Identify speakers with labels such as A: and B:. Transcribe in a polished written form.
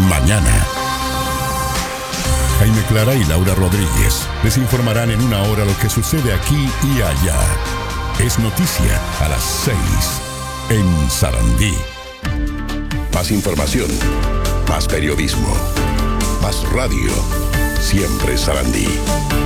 A: mañana. Jaime Clara y Laura Rodríguez les informarán en una hora lo que sucede aquí y allá. Es noticia a las 6 en Sarandí. Más información, más periodismo, más radio. Siempre Sarandí.